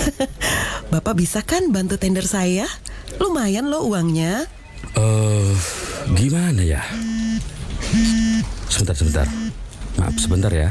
Bapak bisa kan bantu tender saya? Lumayan loh uangnya. Gimana ya? Sebentar. Maaf sebentar ya.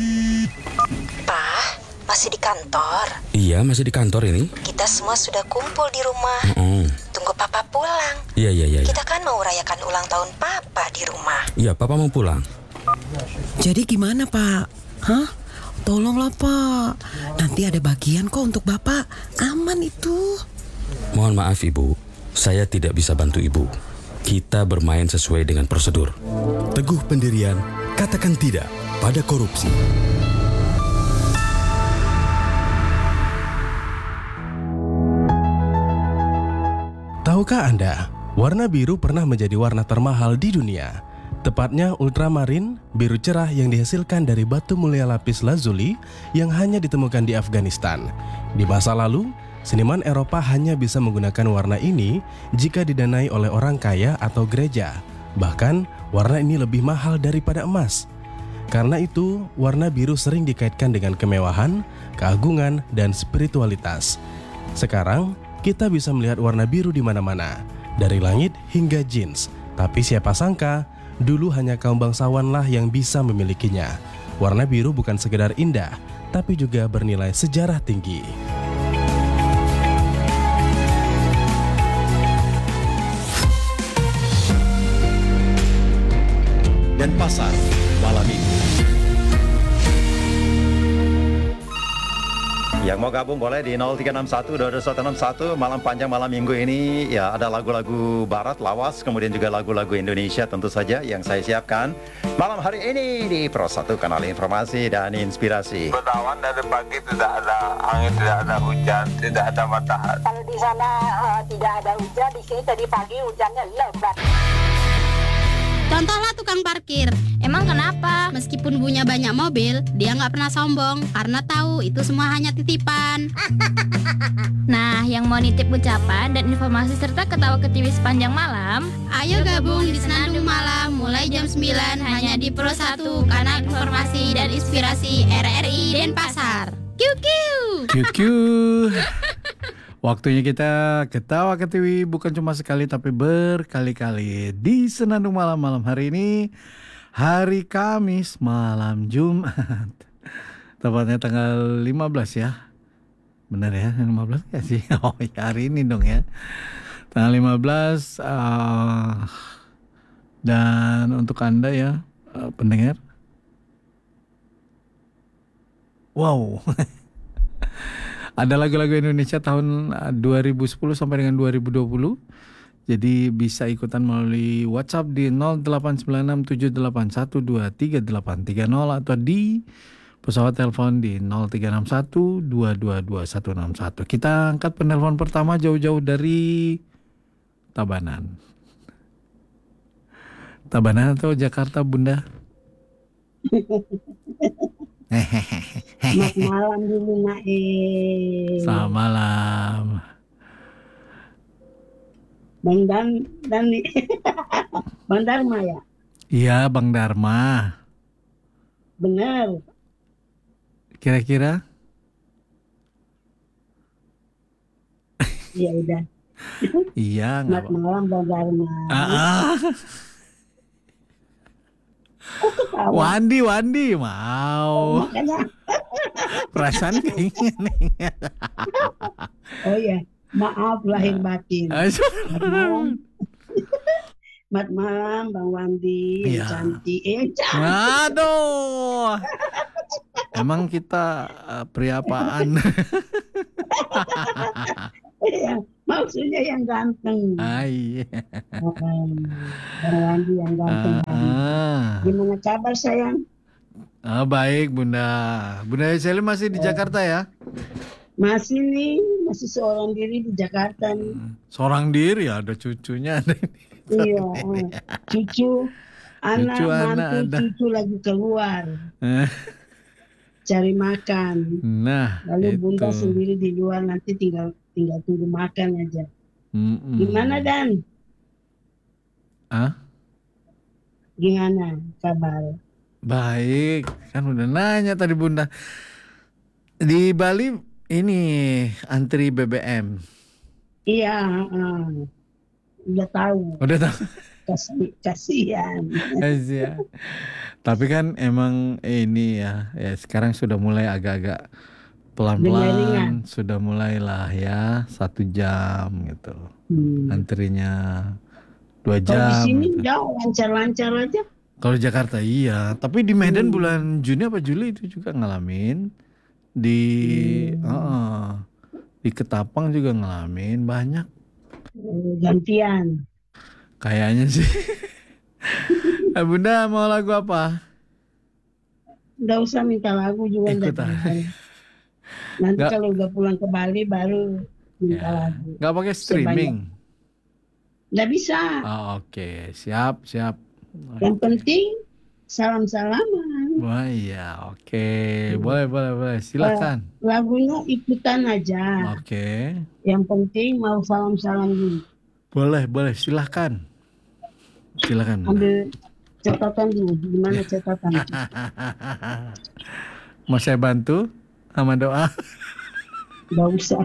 Pak, masih di kantor? Iya, masih di kantor ini. Kita semua sudah kumpul di rumah. Tunggu Papa pulang. Iya. Kita kan mau rayakan ulang tahun Papa di rumah. Iya, Papa mau pulang. Jadi gimana Pak? Hah? Tolonglah Pak. Nanti ada bagian kok untuk Bapak. Aman itu. Mohon maaf Ibu, saya tidak bisa bantu Ibu. Kita bermain sesuai dengan prosedur. Teguh pendirian, katakan tidak pada korupsi. Tahukah Anda, warna biru pernah menjadi warna termahal di dunia. Tepatnya ultramarin, biru cerah yang dihasilkan dari batu mulia lapis lazuli yang hanya ditemukan di Afghanistan. Di masa lalu, seniman Eropa hanya bisa menggunakan warna ini jika didanai oleh orang kaya atau gereja. Bahkan, warna ini lebih mahal daripada emas. Karena itu, warna biru sering dikaitkan dengan kemewahan, keagungan, dan spiritualitas. Sekarang, kita bisa melihat warna biru di mana-mana, dari langit hingga jeans. Tapi siapa sangka, dulu hanya kaum bangsawanlah yang bisa memilikinya. Warna biru bukan sekedar indah, tapi juga bernilai sejarah tinggi. Dan pasar malam ini. Yang mau gabung boleh di 0361 22161. Malam panjang malam minggu ini ya ada lagu-lagu barat lawas, kemudian juga lagu-lagu Indonesia tentu saja yang saya siapkan malam hari ini di Pro 1 Kanal Informasi dan Inspirasi. Bertawan dari pagi, tidak ada angin, tidak ada hujan, tidak ada matahari. Kalau di sana tidak ada hujan, di sini tadi pagi hujannya lebat. Contohlah tukang parkir. Emang kenapa? Meskipun punya banyak mobil, dia nggak pernah sombong karena tahu itu semua hanya titipan. Nah, yang mau nitip ucapan dan informasi serta ketawa ketiwi sepanjang malam, ayo gabung di Senandung Malam mulai jam 9 hanya di Pro 1 Kanal Informasi dan Inspirasi RRI Denpasar. Kiu. Waktunya kita ketawa ketiwi bukan cuma sekali tapi berkali-kali di Senandung Malam hari ini, hari Kamis malam Jumat. Tepatnya tanggal 15 ya. Benar ya, 15 ya sih. Oh ya, hari ini dong ya. Tanggal 15 dan untuk Anda ya pendengar. Wow. Ada lagu-lagu Indonesia tahun 2010 sampai dengan 2020. Jadi bisa ikutan melalui WhatsApp di 089678123830 atau di pesawat telepon di 0361222161. Kita angkat penelpon pertama jauh-jauh dari Tabanan. Tabanan atau Jakarta, Bunda? Selamat malam dulu Nae. Selamat malam. Bang Dan Bang Dharma ya? Iya, Bang Dharma. Benar. Kira-kira? Ya udah. Iya, Selamat malam Bang Dharma. Wandi mau. Perasaan kayaknya nih. Oh ya, maaf lahir batin. Selamat malam Bang Wandi, ya. Cantik. Aduh. Emang kita pria apaan? Iya, maksudnya yang ganteng. Iya. Bang Wandi yang ganteng. Gimana kabar sayang? Baik Bunda. Bunda Seli masih di Jakarta ya? Masih nih, masih seorang diri di Jakarta nih. Seorang diri ya, ada cucunya ada ini. Iya, cucu, anak, mantu, cucu lagi keluar. Cari makan. Nah, lalu itu. Bunda sendiri di luar, nanti tinggal tunggu makan aja. Gimana Dan? Gimana kabar? Baik, kan udah nanya tadi Bunda. Di Bali ini antri BBM. Iya, udah tahu. Udah tahu. Kasihan. Kasihan. Tapi kan emang ini ya sekarang sudah mulai agak-agak pelan-pelan, sudah mulailah ya 1 jam gitu. Antrinya 2 jam. Kalau di sini gitu. jauh lancar-lancar aja. Kalau Jakarta iya, tapi di Medan bulan Juni apa Juli itu juga ngalamin. Di Ketapang juga ngalamin banyak. Gantian. Kayaknya sih. Bunda mau lagu apa? Nggak usah minta lagu juga. Nanti kalau udah pulang ke Bali baru minta lagu. Nggak pakai streaming? Nggak bisa. Oh, oke. Siap. Yang penting salam-salaman. Wah iya, oke. Boleh. Silakan. Lagunya ikutan aja. Oke. Yang penting mau salam-salam dulu. Boleh. Silakan. Ambil catatan dulu. Gimana catatan? Mau saya bantu sama doa? Gak usah.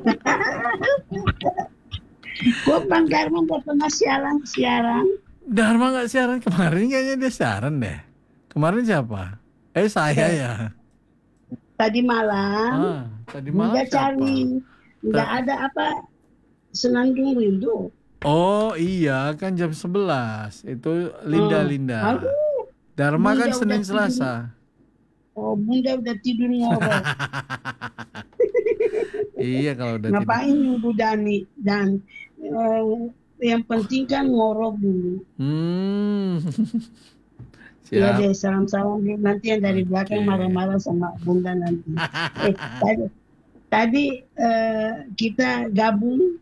Kok Bang Dharma gak pernah siaran? Dharma gak siaran kemarin, kayaknya dia siaran deh. Kemarin siapa? Saya ya. Tadi malam. Tadi malam nggak cari. Nggak ada apa. Senandung Rindu. Oh iya, kan jam 11. Itu Linda. Dharma kan Senin Selasa. Oh, Bunda udah tidur ngorok. Iya, kalau udah ngapain nunggu Dani? Dan yang penting kan ngorok dulu. Ya deh, salam-salam nanti yang dari belakang marah-marah sama Bunda nanti. Tadi kita gabung.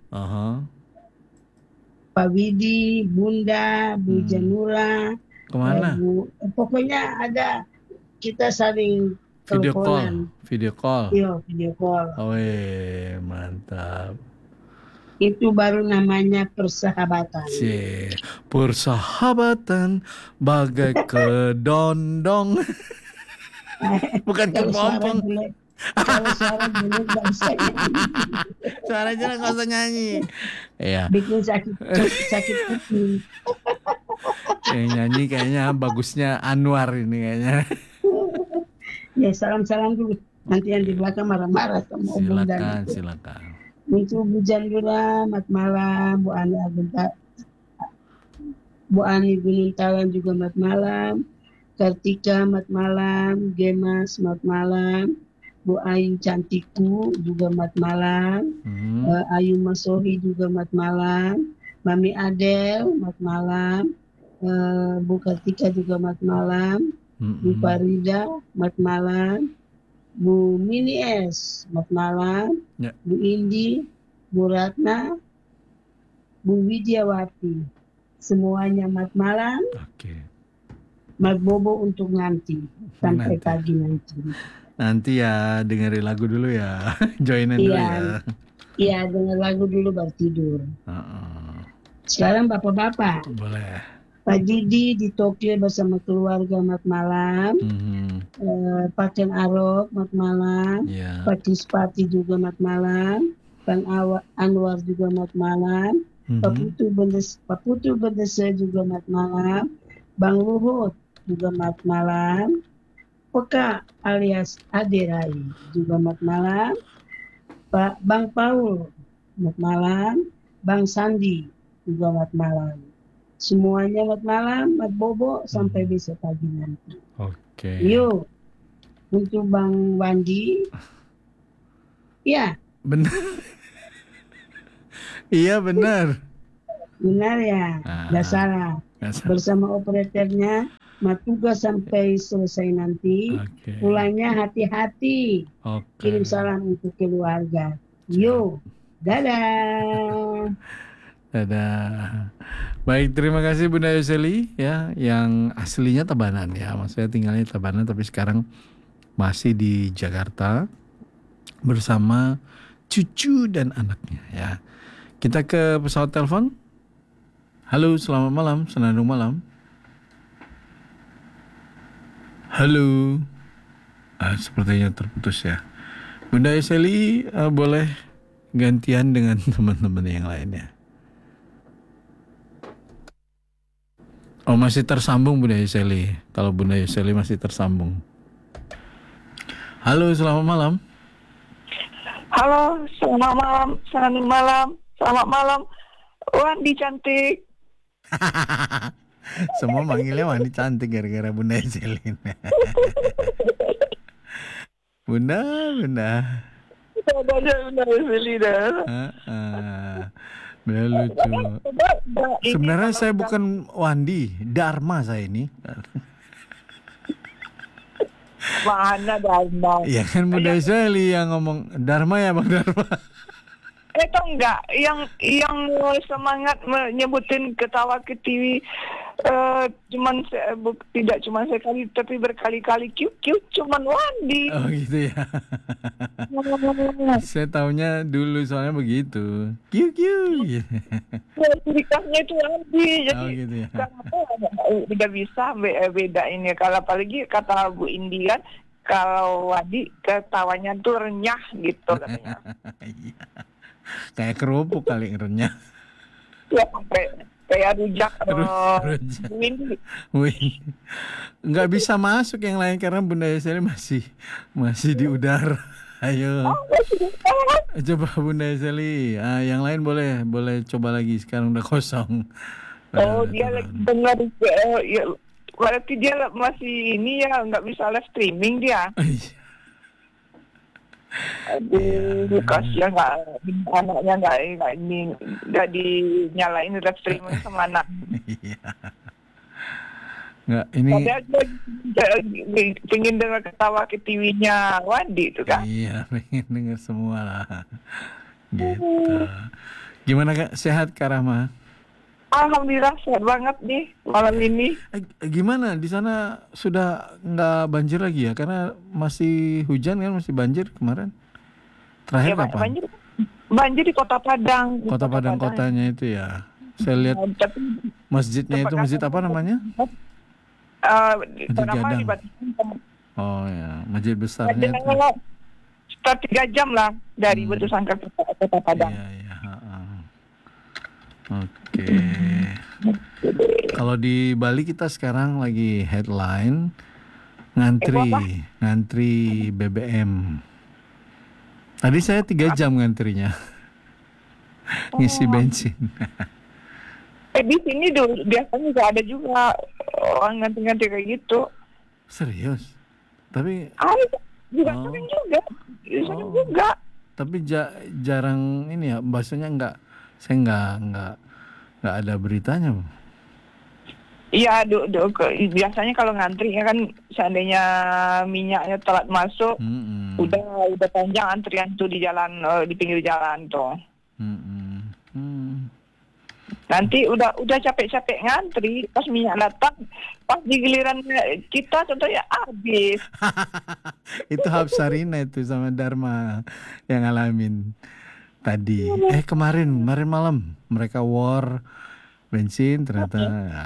Pak Widi, Bunda, Bu Janura. Kemana? Pokoknya ada, kita saling teleponan. Video call. Iya, video call. Wih, mantap. Itu baru namanya persahabatan. Persahabatan bagai kedondong. Bukan kepompong. Kalau suara jelek gak bisa nyanyi. Suara jelek gak usah nyanyi. Iya. Bikin sakit kuping. Nyanyi kayaknya bagusnya Anwar ini kayaknya. Ya salam-salam dulu. Nanti yang di belakang marah-marah sama Bunda. Silakan. Untuk Bu Jandura, mat malam. Bu Ani Gunung Talan juga mat malam. Kartika mat malam. Gemas mat malam. Bu Ayu Cantikku juga mat malam. Ayu Masohi juga mat malam. Mami Adel mat malam. Bu Kartika juga mat malam. Bu Farida mat malam. Bu Mini S mat malam. Bu Indi, Bu Ratna, Bu Widiawati. Semuanya mat malam. Mat Bobo untuk nanti. Sampai pagi nanti. Nanti ya dengerin lagu dulu ya. Joinin dulu ya. Iya, denger lagu dulu baru tidur. Sekarang bapak-bapak. Boleh. Pak Didi di Tokyo bersama keluarga mat malam. Pak Ken Arok mat malam. Pak Kispati juga mat malam. Bang Anwar juga mat malam. Pak Putu Bendesa juga mat malam. Bang Luhut juga mat malam. Peka alias Aderai juga mat malam. Bang Paul mat malam. Bang Sandi juga mat malam. Semuanya mat malam, mat Bobo sampai besok pagi nanti. Oke. Yuk, untuk Bang Wandi. Iya. Benar. Iya benar. Benar ya, nggak salah. Bersama operatornya, tugas sampai selesai nanti. Pulangnya hati-hati. Kirim salam untuk keluarga. Yo, dadah. Dadah. Baik, terima kasih Bunda Yoseli ya, yang aslinya Tabanan ya. Maksudnya tinggalnya Tabanan tapi sekarang masih di Jakarta bersama cucu dan anaknya ya. Kita ke pesawat telepon. Halo, selamat malam, Senandung Malam. Halo. Sepertinya terputus ya. Bunda Sally boleh gantian dengan teman-teman yang lainnya. Oh, masih tersambung Bunda Sally. Kalau Bunda Sally masih tersambung. Halo, selamat malam. Halo, selamat malam. Selamat malam. Wandi cantik. Semua manggilnya Wandi cantik gara-gara Bunda Selin. Bunda. Bunda Selin dah. Beliau lucu. Sebenarnya saya bukan Wandi, Dharma saya ini. Mana Dharma? Ya kan Bunda Selin yang ngomong Dharma ya Bang Dharma. Itu enggak yang semangat menyebutin ketawa ke TV tidak cuma sekali tapi berkali-kali cute cuman Wandi. Oh gitu ya. Saya taunya dulu soalnya begitu. Cute. Cerikahnya itu Wandi. Jadi gitu ya. Udah bisa bedain ya. Kalau apalagi kata Bu Indi kan kalau Wandi ketawanya tuh renyah gitu katanya. Kayak kerupuk kali renyah. Ya kayak rujak. Wih, nggak bisa masuk yang lain karena Bunda Sally masih di udara. Ayo, coba Bunda Sally. Yang lain boleh coba lagi. Sekarang udah kosong. Dia lagi dengar. Berarti dia masih ini ya nggak bisa live streaming dia. Aduh, kasihan anaknya nggak dinyalain live streaming sama anak. Nggak ini. Pengen dengar ketawa ke TV-nya Wandi itu kan? Iya, pengen dengar semua lah. Gitu. Gimana Kak? Sehat Kak Rahma? Alhamdulillah sehat banget nih malam ini. Gimana di sana sudah nggak banjir lagi ya? Karena masih hujan kan, masih banjir kemarin. Terakhir kapan? Banjir di Kota Padang. Kota Padang kotanya itu ya. Saya lihat masjidnya itu masjid apa namanya? Masjid Gadang. Oh ya, masjid besarnya. Sekitar 3 jam lah dari Batu Sangkar ke Kota Padang. Iya. Oke. Kalau di Bali kita sekarang lagi headline ngantri BBM. Tadi saya 3 jam ngantrinya. Ngisi bensin. Di sini biasanya juga ada juga orang ngantri-ngantri kayak gitu. Serius? Tapi sering juga. Sering juga. Tapi jarang ini ya, bahasanya saya nggak ada beritanya. Iya, biasanya kalau ngantri ya kan seandainya minyaknya telat masuk, udah panjang antrian tuh di jalan, di pinggir jalan tuh. Nanti udah capek-capek ngantri, pas minyak datang, pas di giliran kita contohnya habis. Itu Hapsarina itu sama Dharma yang ngalamin tadi. Kemarin malam mereka war bensin ternyata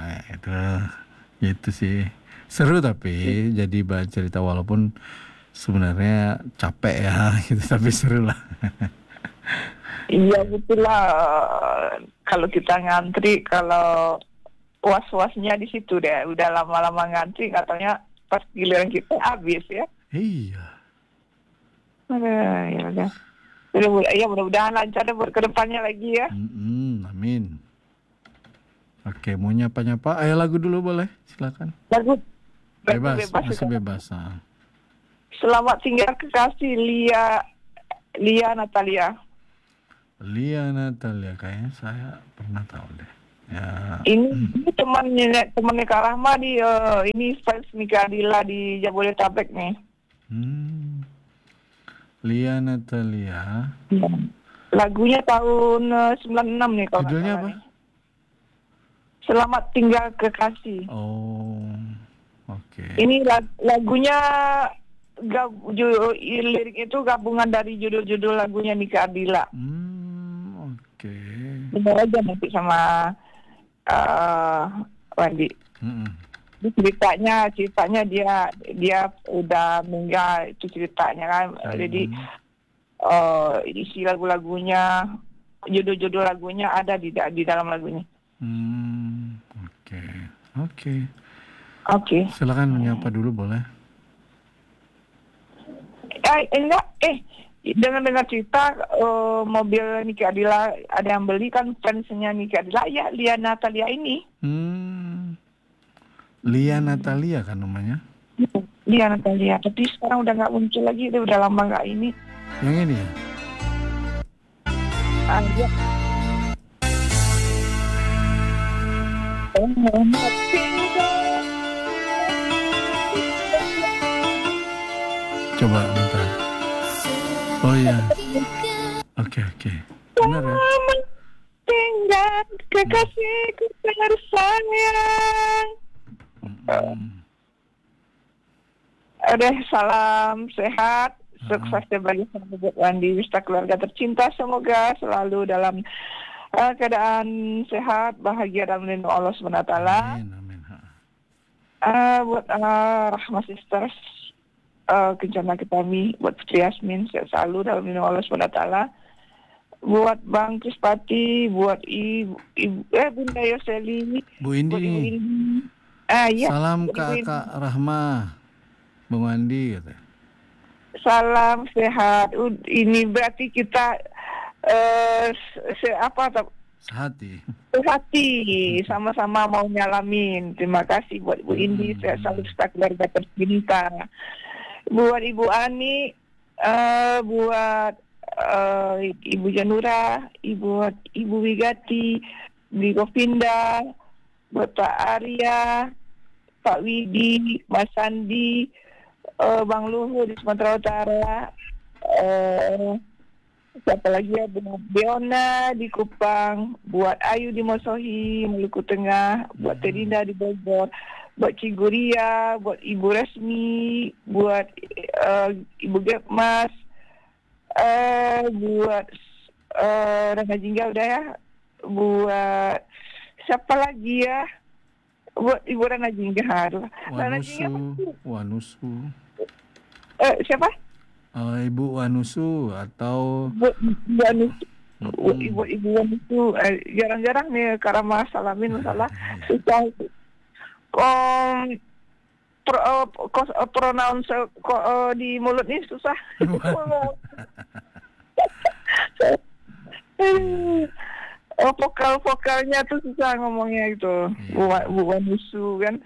itu sih seru tapi jadi bahan cerita walaupun sebenarnya capek ya gitu tapi seru lah. Iya betul lah, kalau kita ngantri kalau was-wasnya di situ deh, udah lama-lama ngantri katanya pas giliran kita habis ya. Iya. Ya udah. Ya mudah-mudahan lancar deh buat kedepannya lagi ya. Amin. Oke, mau nyapa-nyapa? Ayo lagu dulu boleh, silakan. Lagu masih bebas. Selamat tinggal kekasih Lia Natalia. Lia Natalia, kayaknya saya pernah tahu deh. Ya. Ini temannya Kak Rahma di ini fans Mika Adila di Jabodetabek nih. Lia Natalia. Lagunya tahun 96 nih kalau judulnya apa? Selamat tinggal kekasih. Oh, oke. Ini lagunya lirik itu gabungan dari judul-judul lagunya Mika Adila. Oke. Benar aja nanti sama Wandi. Ceritanya dia udah meninggal itu ceritanya kan. Jadi isi lagu-lagunya, judul-judul lagunya ada di dalam lagunya. Oke. Silakan menyapa dulu boleh. Dengar cerita mobil Niki Adila ada yang beli kan, fansnya Niki Adila ya, Lia Natalia ini. Lia Natalia kan namanya? Lia Natalia, tapi sekarang udah nggak muncul lagi, dia udah lama nggak ini. Yang ini ya? Ya. Coba bentar. Oh iya. Oke. Benar ya? Tinggal kekasihku tersayang. Udah, salam sehat, sukses bagi sahabat Wandi Wista keluarga tercinta. Semoga selalu dalam keadaan sehat, bahagia dalam lindung Allah SWT. Amin. Buat Rahma Sisters, Kencana Ketami, buat Putri Yasmin, sehat selalu dalam lindung Allah SWT. Buat Bang Krispati, buat Bunda Yoseli, Bu Indi. Iya. Salam Kakak Rahma, Bang Wandi kata. Salam sehat. Ini berarti kita sehati. Sama-sama mau nyalamin. Terima kasih buat Bu Indi, sehat selalu serta keluarga tercinta. Buat Ibu Ani, buat Ibu Janura, Ibu Wigati, Ibu Govinda, buat Pak Arya, Pak Widi, Mas Sandi, Bang Luhur di Sumatera Utara, siapa lagi ya, buat Biona di Kupang, buat Ayu di Mosohi, Maluku Tengah, buat Terinda di Bogor, buat Ciguria, buat Ibu Resmi, buat Ibu Gepmas, buat Rana Jingga udah ya, buat siapa lagi ya, buat Ibu Rana Jingga, Wanusu. Siapa? Ibu Wanusu atau Ibu Wanusu. Jarang-jarang nih karena salamin masalah susah. Pronoun di mulut ini susah. Vokal-vokalnya tuh susah ngomongnya itu. Bu Wanusu kan.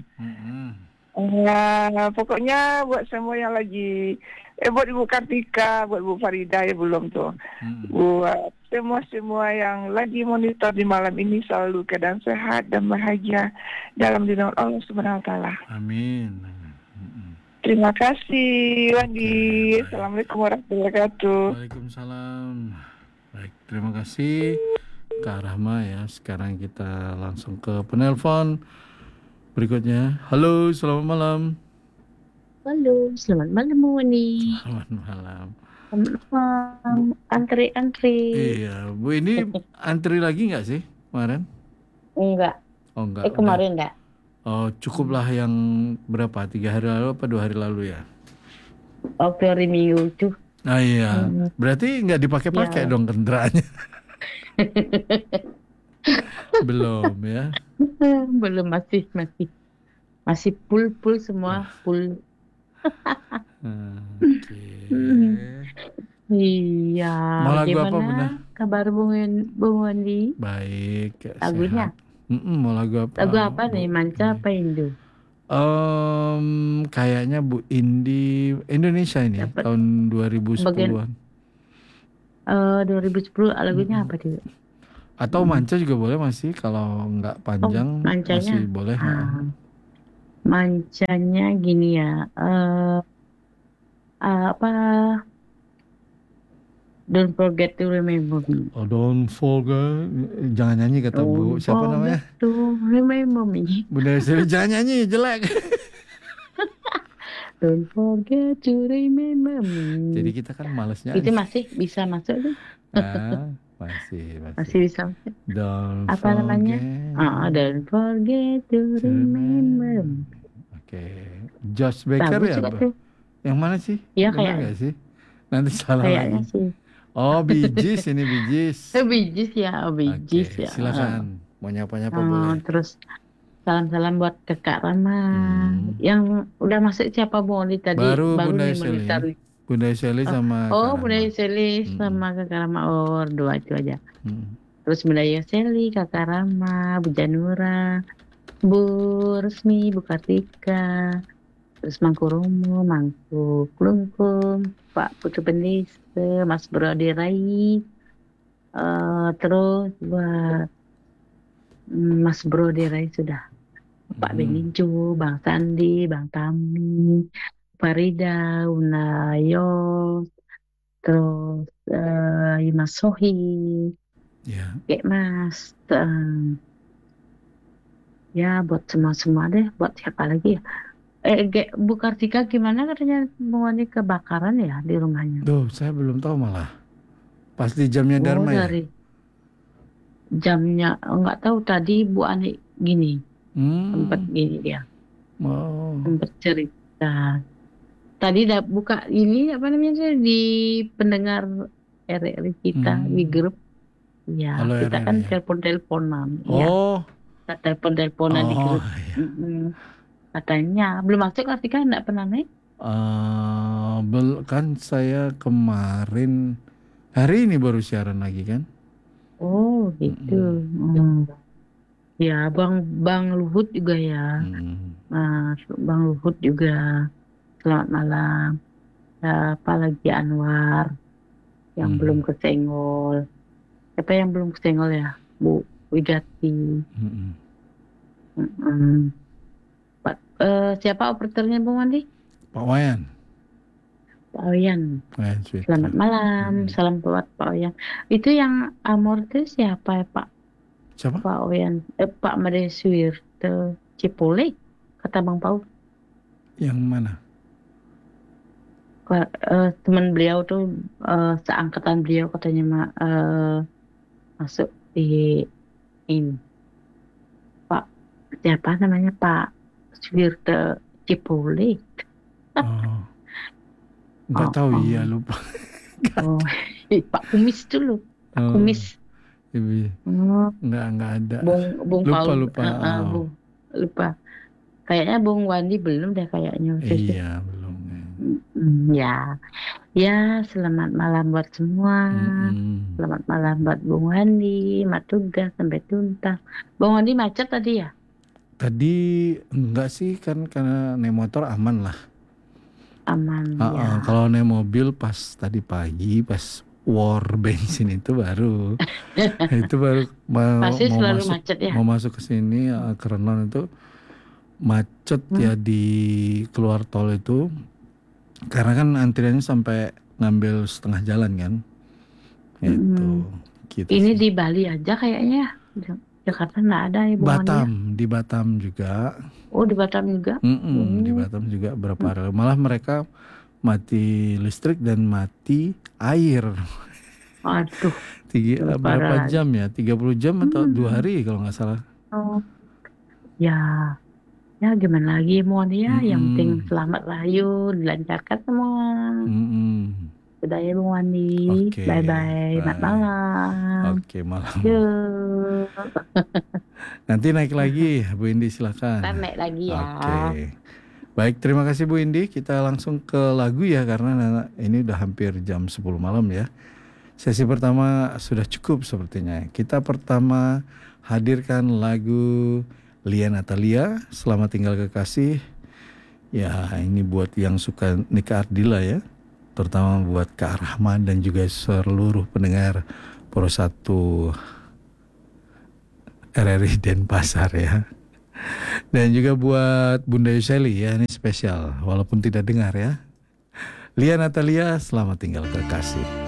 Pokoknya buat semua yang lagi buat Ibu Kartika, buat Bu Farida ya belum tuh. Buat semua yang lagi monitor di malam ini selalu keadaan sehat dan bahagia dalam lindungan Allah Subhanahu wa taala. Amin. Terima kasih Wandi. Assalamualaikum warahmatullahi wabarakatuh. Waalaikumsalam. Baik, terima kasih Kak Rahma ya. Sekarang kita langsung ke penelpon berikutnya. Halo, selamat malam. Halo, selamat malam Bu Wandi. Selamat malam. Selamat malam. Antri. Iya, Bu ini antri lagi nggak sih kemarin? Enggak. Oh enggak. Kemarin enggak. Oh cukuplah yang berapa? 3 hari lalu apa 2 hari lalu ya? Waktu hari Minggu itu. Nah iya, berarti nggak dipakai-pakai dong kendaraannya. Belum ya? Belum, masih full semua full. Iya. Mau lagu apa Bunda? Kabar Bung Wandi? Baik. Lagunya? Mau lagu apa? Lagu apa nih? Manca apa Indo? Kayaknya Bu Indi Indonesia ini tahun 2010-an. 2010 lagunya apa dia? Atau Manca juga boleh masih, kalau nggak panjang masih boleh. Mancanya gini ya, Don't forget to remember me. Oh, don't forget, jangan nyanyi kata Bu. Siapa namanya? To remember me. Bunda Sri, jangan nyanyi, jelek. Don't forget to remember me. Jadi kita kan males nyanyi. Itu masih bisa masuk tuh. Masih bisa. Don't apa forget. Namanya? Don't forget to remember. Oke. Josh Baker ya, Bu? Yang mana sih? Iya kayaknya. Sih? Nanti salah kayaknya lagi. Sih. Oh, bijis ini bijis. Bijis ya, bijis ya. Silakan. Mau nyapa-nyapa boleh. Terus salam-salam buat Kakak Rama. Yang udah masuk siapa Boni tadi? Baru Bunda nih Seli. monitor. Bunda Seli sama Oh, Kak Bunda Rama. Seli sama Kakak Rama. Oh, dua itu aja. Terus Bunda Seli, Kakak Rama, Bu Janura, Bu Resmi, Bu Kartika, terus Mangku Romo, Mangku Klungkum, Pak Putu Pendesa, Mas Brodi Rai, terus buat Mas Brodi Rai sudah, Pak Beninju, Bang Sandi, Bang Tami, Farida, Unayos, terus Mas Sohi, Kek Mas, ya buat semua deh, buat siapa lagi ya? Bu Kartika gimana katanya mengalami kebakaran ya di rumahnya? Duh, saya belum tahu malah. Pasti jamnya Dharma ya? Dari jamnya nggak tahu tadi Bu Ani gini, sempat gini dia, sempat cerita. Tadi udah buka ini apa namanya di pendengar RRI kita di grup, ya Halo, kita RRI, kan ya. telepon-teleponan, Oh, ya. Telepon-teleponan di grup. Katanya belum masuk Kartika enggak pernah naik. kan saya kemarin hari ini baru siaran lagi kan? Oh gitu. Ya Bang Luhut juga ya. Bang Luhut juga. Selamat malam. Apalagi Anwar yang belum kesenggol. Siapa yang belum kesenggol ya? Bu Widati. Siapa operatornya Bung Andi? Pak Wayan. Pak Wayan. Sweet. Selamat malam, salam buat Pak Wayan. Itu yang Amor itu siapa ya Pak? Siapa? Pak Wayan, Pak Madeswir Cipole, kata Bang Paul. Yang mana? Teman beliau tuh seangkatan beliau katanya masuk di ini. Pak siapa namanya Pak Swirte Cipole. Nggak tahu ya lupa. Pak Kumis dulu. Pak Kumis. Nggak ada. Bung Paul. Lupa. Lupa. Kayaknya Bung Wandi belum deh kayaknya. Iya belum. Ya selamat malam buat semua. Selamat malam buat Bung Wandi, Mak Tugas sampai tuntas. Bung Wandi macet tadi ya? Tadi enggak sih kan karena naik motor aman lah. Aman ya. Kalau naik mobil pas tadi pagi pas war bensin itu baru Pasti mau selalu masuk, macet ya. mau masuk ke sini ke Renon itu macet ya di keluar tol itu karena kan antriannya sampai ngambil setengah jalan kan. Gitu ini sih. di Bali aja kayaknya. Jakarta nggak ada ya Bung Wandi? Di Batam juga. Oh di Batam juga? Di Batam juga berapa hari. Malah mereka mati listrik dan mati air. Aduh. Berapa jam ya? 30 jam atau 2 hari kalau nggak salah. Oh. Ya gimana lagi Bung Wandi ya? Yang penting selamat rahayu, dilancarkan semua. Sudah ya Bung Wandi. Bye-bye. Selamat malam. Oke, malam. Nanti naik lagi Bu Indi silakan. Ntar naik lagi ya. Oke. Baik, terima kasih Bu Indi. Kita langsung ke lagu ya karena ini udah hampir jam 10 malam ya. Sesi pertama sudah cukup sepertinya. Kita pertama hadirkan lagu Lia Natalia, Selamat Tinggal Kekasih. Ya, ini buat yang suka Nika Ardila ya. Terutama buat Kak Rahman dan juga seluruh pendengar Pro 1 RRI Denpasar ya. Dan juga buat Bunda Yuseli ya, ini spesial walaupun tidak dengar ya. Lia Natalia, Selamat Tinggal Kekasih.